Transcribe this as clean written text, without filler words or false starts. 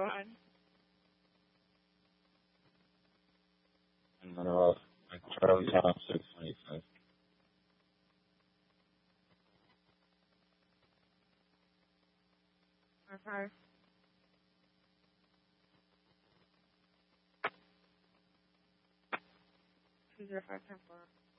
go ahead. And then off. Charlie Tom 625. Okay. 205 10 4.